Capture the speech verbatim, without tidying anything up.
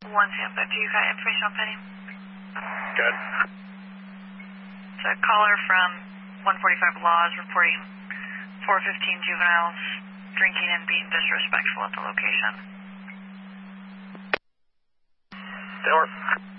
one Tampa, do you got information on Penny? Good. It's a caller from one forty-five Laws reporting four fifteen juveniles drinking and being disrespectful at the location. Door.